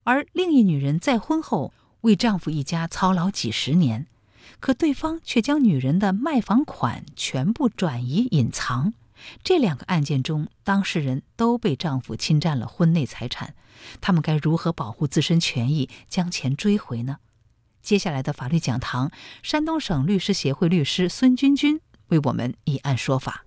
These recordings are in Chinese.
而另一女人再婚后为丈夫一家操劳几十年，可对方却将女人的卖房款全部转移隐藏。这2个案件中，当事人都被丈夫侵占了婚内财产，他们该如何保护自身权益，将钱追回呢？接下来的法律讲堂，山东省律师协会律师孙君君为我们一案说法。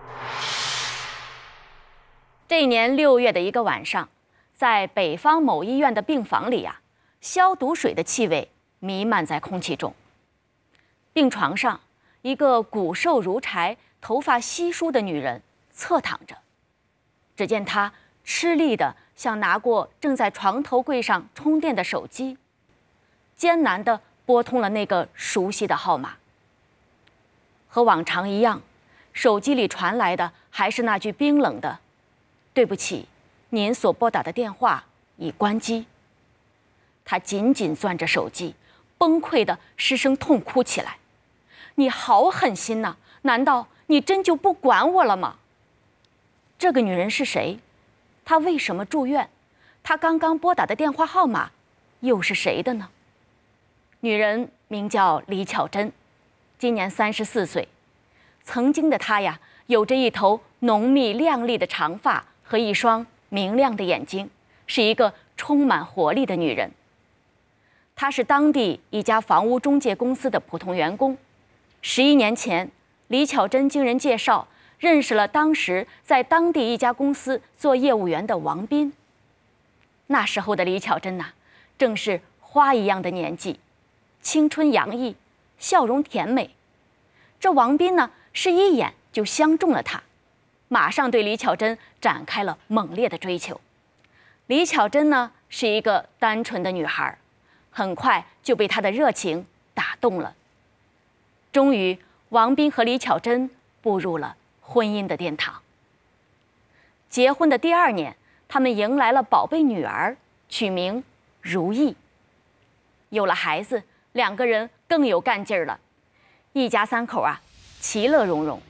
这一年6月的一个晚上，在北方某医院的病房里消毒水的气味弥漫在空气中。病床上，一个骨瘦如柴、头发稀疏的女人侧躺着，只见她吃力地像拿过正在床头柜上充电的手机，艰难地拨通了那个熟悉的号码。和往常一样，手机里传来的还是那句冰冷的“对不起，您所拨打的电话已关机”。她紧紧攥着手机，崩溃地失声痛哭起来：“你好狠心呐！难道你真就不管我了吗？”这个女人是谁？她为什么住院？她刚刚拨打的电话号码又是谁的呢？女人名叫李巧珍，今年34岁。曾经的她有着一头浓密亮丽的长发和一双明亮的眼睛，是一个充满活力的女人。她是当地一家房屋中介公司的普通员工。11年前，李巧珍经人介绍认识了当时在当地一家公司做业务员的王斌。那时候的李巧珍正是花一样的年纪，青春洋溢，笑容甜美。这王斌是一眼就相中了她，马上对李巧珍展开了猛烈的追求。李巧珍是一个单纯的女孩，很快就被她的热情打动了。终于，王斌和李巧珍步入了婚姻的殿堂。结婚的第2年，他们迎来了宝贝女儿，取名如意。有了孩子，2个人更有干劲儿了，一家3口其乐融融。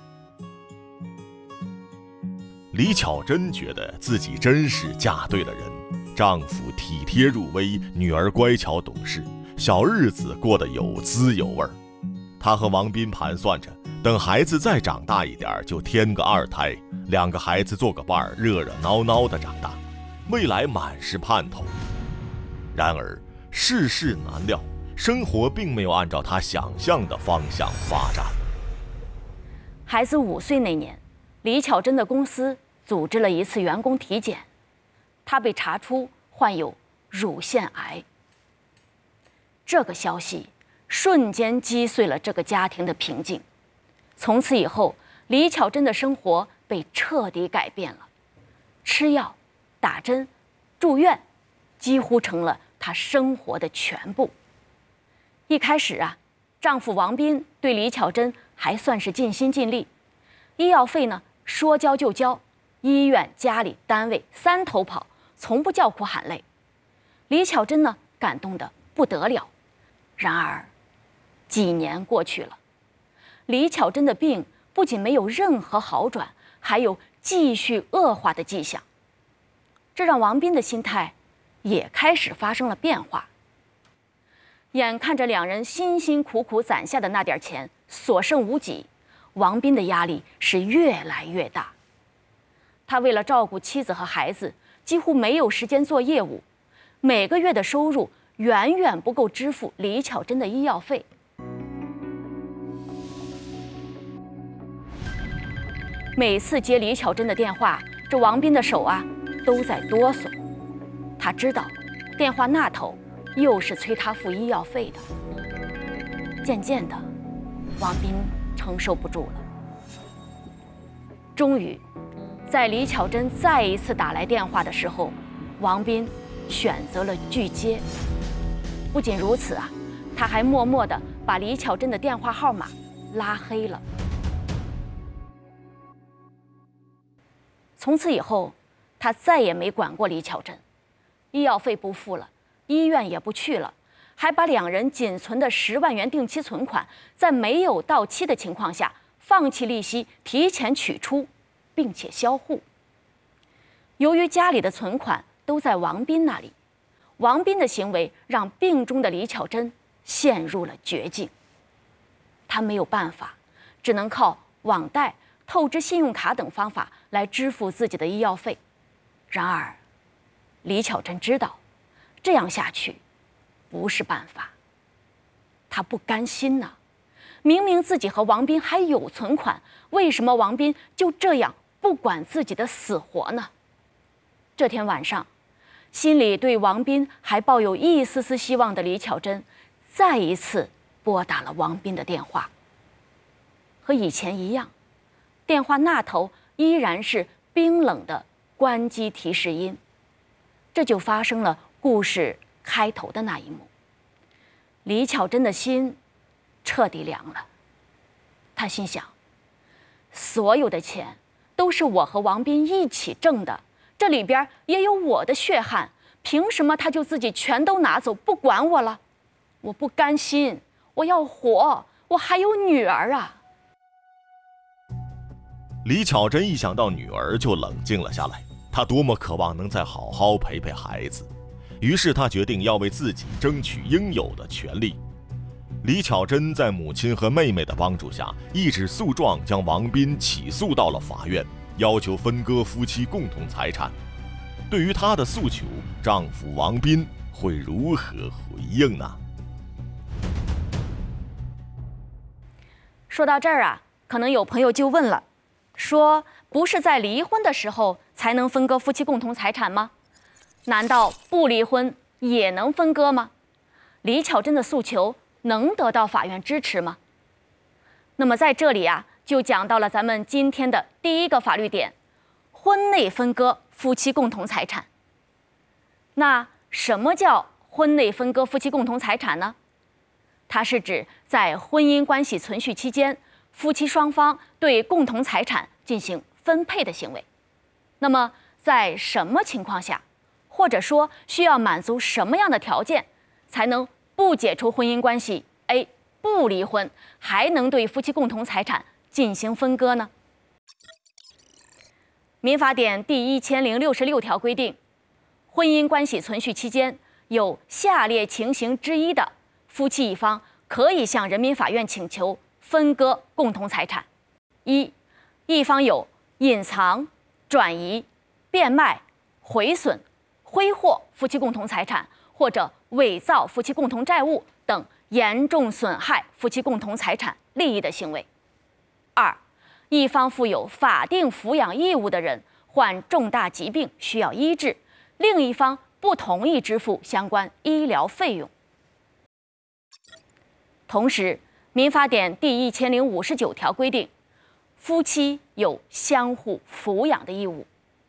李巧珍觉得自己真是嫁对了人，丈夫体贴入微，女儿乖巧懂事，小日子过得有滋有味儿。她和王斌盘算着，等孩子再长大一点就添个2胎，2个孩子做个伴儿，热热闹闹的长大，未来满是盼头。然而世事难料，生活并没有按照她想象的方向发展。 孩子5岁那年，李巧珍的公司组织了一次员工体检，她被查出患有乳腺癌。这个消息瞬间击碎了这个家庭的平静。从此以后，李巧珍的生活被彻底改变了，吃药、打针、住院，几乎成了她生活的全部。一开始丈夫王斌对李巧珍还算是尽心尽力，医药费说交就交，医院、家里、单位3头跑，从不叫苦喊累。李巧珍感动得不得了。然而几年过去了，李巧珍的病不仅没有任何好转，还有继续恶化的迹象。这让王斌的心态也开始发生了变化。眼看着2人辛辛苦苦攒下的那点钱所剩无几，王斌的压力是越来越大。他为了照顾妻子和孩子，几乎没有时间做业务，每个月的收入远远不够支付李巧珍的医药费。每次接李巧珍的电话，这王斌的手都在哆嗦。他知道电话那头又是催他付医药费的。渐渐的，王斌承受不住了。终于，在李巧珍再一次打来电话的时候，王斌选择了拒接。不仅如此他还默默地把李巧珍的电话号码拉黑了。从此以后，他再也没管过李巧珍，医药费不付了，医院也不去了，还把2人仅存的10万元定期存款，在没有到期的情况下，放弃利息，提前取出，并且销户。由于家里的存款都在王斌那里， 王斌的行为让病中的李巧珍陷入了绝境。他没有办法，只能靠网贷、透支信用卡等方法来支付自己的医药费。然而，李巧珍知道，这样下去不是办法。他不甘心呐，明明自己和王斌还有存款，为什么王斌就这样不管自己的死活呢？这天晚上，心里对王斌还抱有一丝丝希望的李巧珍，再一次拨打了王斌的电话。和以前一样，电话那头依然是冰冷的关机提示音。这就发生了故事开头的那一幕。李巧珍的心彻底凉了。她心想，所有的钱都是我和王斌一起挣的，这里边也有我的血汗，凭什么他就自己全都拿走，不管我了？我不甘心，我要活，我还有女儿啊！ 李巧珍一想到女儿就冷静了下来，她多么渴望能再好好陪陪孩子，于是她决定要为自己争取应有的权利。李巧珍在母亲和妹妹的帮助下，一纸诉状将王斌起诉到了法院，要求分割夫妻共同财产。对于她的诉求，丈夫王斌会如何回应呢？ 说到这儿啊，可能有朋友就问了，说不是在离婚的时候才能分割夫妻共同财产吗？难道不离婚也能分割吗？李巧珍的诉求能得到法院支持吗？那么在这里啊，就讲到了咱们今天的第一个法律点：婚内分割夫妻共同财产。那什么叫婚内分割夫妻共同财产呢？它是指在婚姻关系存续期间，夫妻双方对共同财产进行分配的行为。那么在什么情况下，或者说需要满足什么样的条件，才能不解除婚姻关系，不离婚，还能对夫妻共同财产进行分割呢？民法典第1066条规定，婚姻关系存续期间有下列情形之一的，夫妻一方可以向人民法院请求分割共同财产：一方有隐藏、转移、变卖、毁损、挥霍夫妻共同财产，或者伪造夫妻共同债务等严重损害夫妻共同财产利益的行为；二，一方负有法定抚养义务的人患重大疾病需要医治，另一方不同意支付相关医疗费用。同时，民法典第1059条规定，夫妻有相互抚养的义务。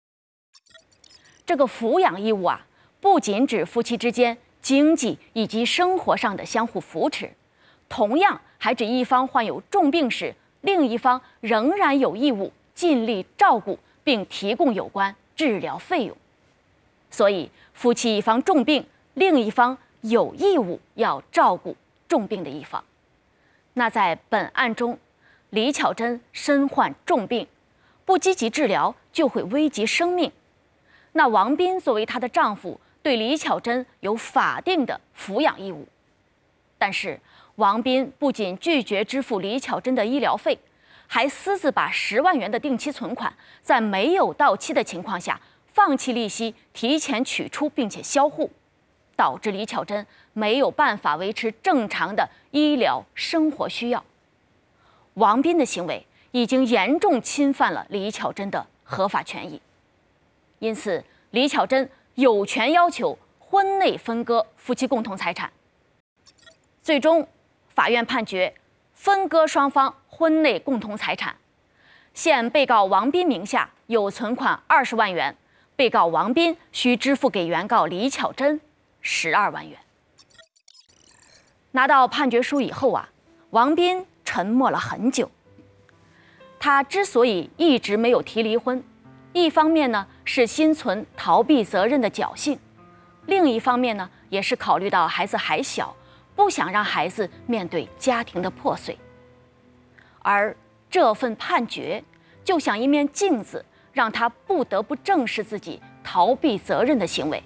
这个抚养义务啊，不仅指夫妻之间经济以及生活上的相互扶持，同样还指一方患有重病时，另一方仍然有义务尽力照顾并提供有关治疗费用。所以，夫妻一方重病，另一方有义务要照顾重病的一方。那在本案中，李巧珍身患重病，不积极治疗就会危及生命。那王斌作为她的丈夫，对李巧珍有法定的抚养义务。但是王斌不仅拒绝支付李巧珍的医疗费，还私自把10万元的定期存款在没有到期的情况下放弃利息，提前取出并且销户，导致李巧珍没有办法维持正常的医疗生活需要。王斌的行为已经严重侵犯了李巧珍的合法权益，因此李巧珍有权要求婚内分割夫妻共同财产。最终，法院判决分割双方婚内共同财产，现被告王斌名下有存款20万元，被告王斌需支付给原告李巧珍12万元。拿到判决书以后啊，王斌沉默了很久。他之所以一直没有提离婚，一方面呢是心存逃避责任的侥幸，另一方面呢也是考虑到孩子还小，不想让孩子面对家庭的破碎。而这份判决就像一面镜子，让他不得不正视自己逃避责任的行为，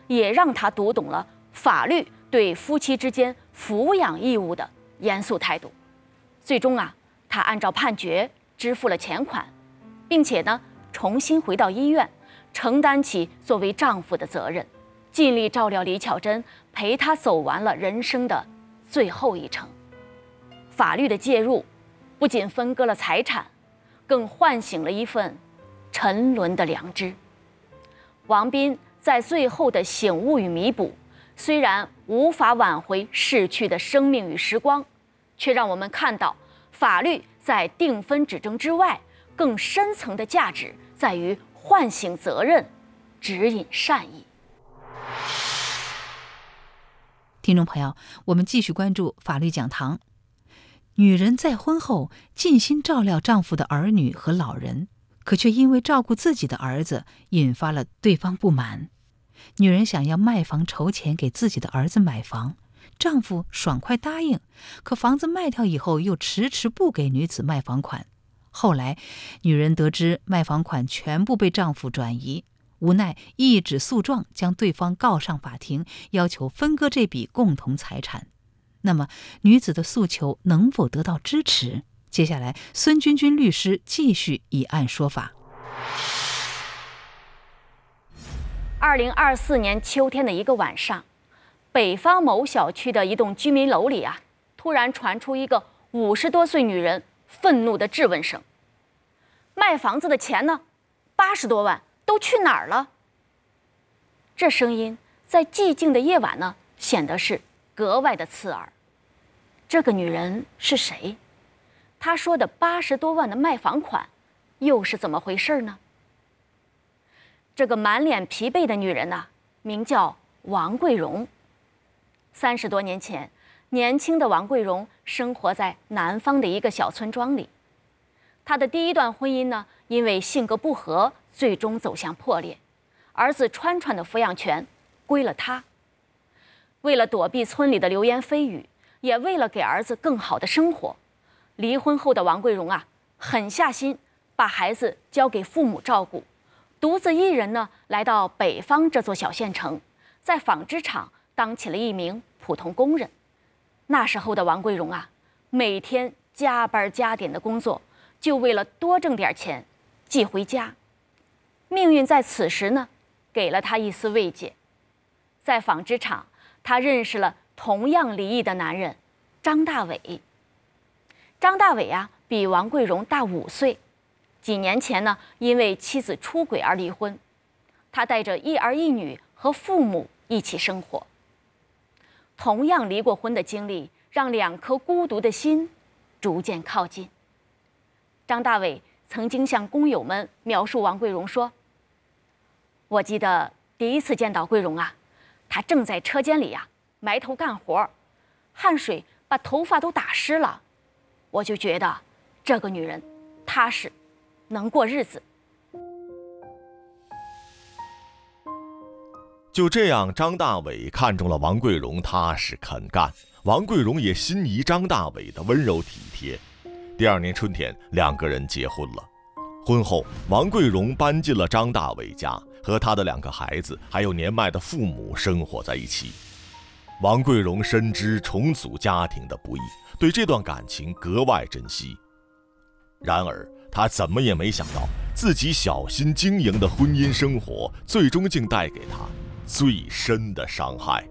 也让他读懂了法律对夫妻之间抚养义务的严肃态度。最终啊，他按照判决支付了钱款，并且呢，重新回到医院，承担起作为丈夫的责任，尽力照料李巧珍，陪她走完了人生的最后一程。法律的介入，不仅分割了财产，更唤醒了一份沉沦的良知。王斌在最后的醒悟与弥补，虽然无法挽回逝去的生命与时光，却让我们看到法律在定分指正之外，更深层的价值在于唤醒责任，指引善意。 听众朋友，我们继续关注法律讲堂。女人在婚后尽心照料丈夫的儿女和老人，可却因为照顾自己的儿子，引发了对方不满。女人想要卖房筹钱给自己的儿子买房，丈夫爽快答应，可房子卖掉以后又迟迟不给女子卖房款。后来女人得知卖房款全部被丈夫转移，无奈一纸诉状将对方告上法庭，要求分割这笔共同财产。那么女子的诉求能否得到支持？接下来孙君君律师继续以案说法。 2024年秋天的一个晚上，北方某小区的一栋居民楼里啊，突然传出一个50多岁女人愤怒的质问声：卖房子的钱呢？80多万都去哪儿了？这声音在寂静的夜晚呢，显得是格外的刺耳。这个女人是谁？她说的80多万的卖房款又是怎么回事呢？这个满脸疲惫的女人呢，名叫王桂荣。30多年前，年轻的王桂荣生活在南方的一个小村庄里。她的第一段婚姻呢，因为性格不合，最终走向破裂。儿子川川的抚养权归了她。为了躲避村里的流言蜚语，也为了给儿子更好的生活，离婚后的王桂荣啊，狠下心把孩子交给父母照顾，独自一人呢，来到北方这座小县城，在纺织厂当起了一名普通工人。那时候的王桂荣啊，每天加班加点的工作，就为了多挣点钱寄回家。命运在此时呢，给了他一丝慰藉。在纺织厂，他认识了同样离异的男人张大伟。张大伟啊，比王桂荣大5岁，几年前呢，因为妻子出轨而离婚。他带着一儿一女和父母一起生活。同样离过婚的经历，让2颗孤独的心逐渐靠近。张大伟曾经向工友们描述王桂荣说：我记得第一次见到桂荣啊，她正在车间里呀，埋头干活，汗水把头发都打湿了。我就觉得这个女人踏实，能过日子。 就这样，张大伟看中了王桂荣踏实肯干，王桂荣也心仪张大伟的温柔体贴。第2年春天，2个人结婚了。婚后，王桂荣搬进了张大伟家，和他的2个孩子还有年迈的父母生活在一起。王桂荣深知重组家庭的不易，对这段感情格外珍惜。然而他怎么也没想到，自己小心经营的婚姻生活，最终竟带给他最深的伤害。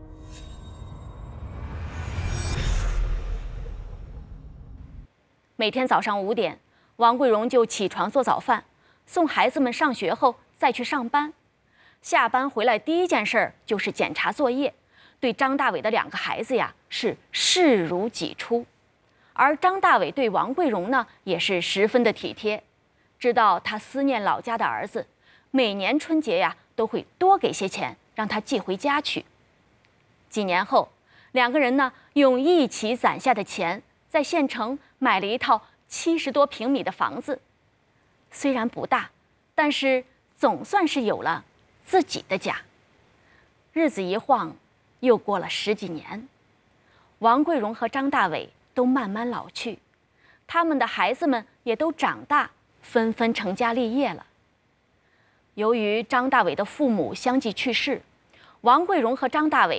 每天早上5点，王桂荣就起床做早饭，送孩子们上学后再去上班。下班回来第一件事就是检查作业，对张大伟的2个孩子呀是视如己出。而张大伟对王桂荣呢也是十分的体贴，知道他思念老家的儿子，每年春节呀都会多给些钱让他寄回家去。几年后，2个人呢用一起攒下的钱，在县城买了一套70多平米的房子。虽然不大，但是总算是有了自己的家。日子一晃又过了10几年，王桂荣和张大伟都慢慢老去，他们的孩子们也都长大，纷纷成家立业了。由于张大伟的父母相继去世， 王桂荣和张大伟